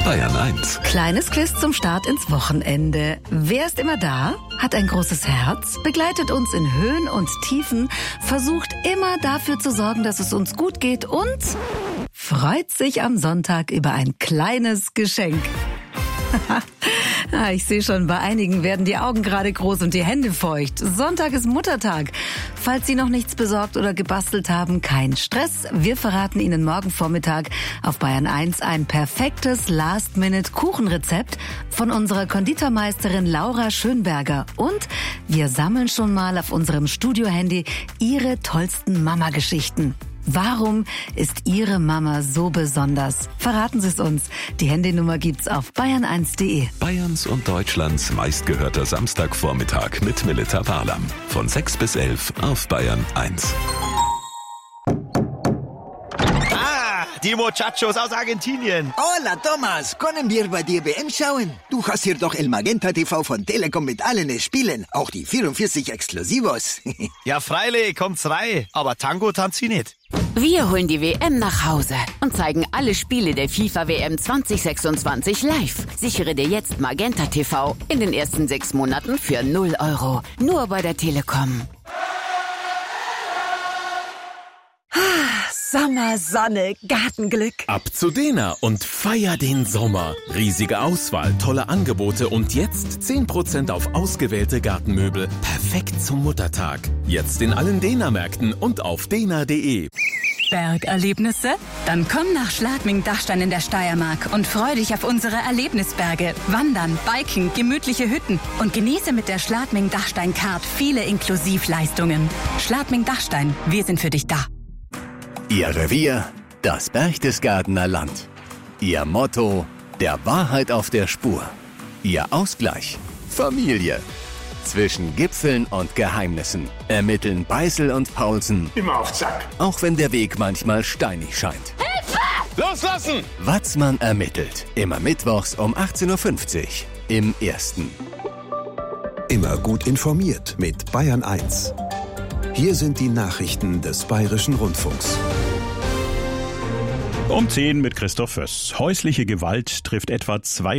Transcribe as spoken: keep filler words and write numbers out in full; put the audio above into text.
Bayern eins. Kleines Quiz zum Start ins Wochenende. Wer ist immer da? Hat ein großes Herz, begleitet uns in Höhen und Tiefen, versucht immer dafür zu sorgen, dass es uns gut geht und freut sich am Sonntag über ein kleines Geschenk. Ah, ich sehe schon, bei einigen werden die Augen gerade groß und die Hände feucht. Sonntag ist Muttertag. Falls Sie noch nichts besorgt oder gebastelt haben, kein Stress. Wir verraten Ihnen morgen Vormittag auf Bayern eins ein perfektes Last-Minute-Kuchenrezept von unserer Konditormeisterin Laura Schönberger. Und wir sammeln schon mal auf unserem Studio-Handy Ihre tollsten Mama-Geschichten. Warum ist Ihre Mama so besonders? Verraten Sie es uns. Die Handynummer gibt's auf bayern eins punkt de. Bayerns und Deutschlands meistgehörter Samstagvormittag mit Melita Walam. Von sechs bis elf auf Bayern eins. Die Muchachos aus Argentinien. Hola, Thomas. Können wir bei dir W M schauen? Du hast hier doch El Magenta T V von Telekom mit allen Spielen. Auch die vierundvierzig Exklusivos. Ja, freilich, kommt's rein. Aber Tango tanzt sie nicht. Wir holen die W M nach Hause und zeigen alle Spiele der FIFA W M zwanzig sechsundzwanzig live. Sichere dir jetzt Magenta T V in den ersten sechs Monaten für null Euro. Nur bei der Telekom. Sommer, Sonne, Gartenglück. Ab zu Dena und feier den Sommer. Riesige Auswahl, tolle Angebote und jetzt zehn Prozent auf ausgewählte Gartenmöbel. Perfekt zum Muttertag. Jetzt in allen Dena-Märkten und auf dena punkt de. Bergerlebnisse? Dann komm nach Schladming-Dachstein in der Steiermark und freu dich auf unsere Erlebnisberge. Wandern, Biken, gemütliche Hütten und genieße mit der Schladming-Dachstein-Card viele Inklusivleistungen. Schladming-Dachstein, wir sind für dich da. Ihr Revier, das Berchtesgadener Land. Ihr Motto, der Wahrheit auf der Spur. Ihr Ausgleich, Familie. Zwischen Gipfeln und Geheimnissen ermitteln Beißel und Paulsen. Immer auf Zack. Auch wenn der Weg manchmal steinig scheint. Hilfe! Loslassen! Watzmann ermittelt. Immer mittwochs um achtzehn Uhr fünfzig im Ersten. Immer gut informiert mit Bayern eins. Hier sind die Nachrichten des Bayerischen Rundfunks. Um zehn mit Christoph Föss. Häusliche Gewalt trifft etwa zwei